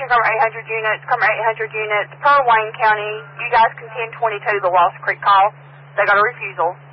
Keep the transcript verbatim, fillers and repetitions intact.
Montgomery eight hundred units, Montgomery eight hundred units, per Wayne County. You guys can ten twenty-two the Lost Creek call. They got a refusal.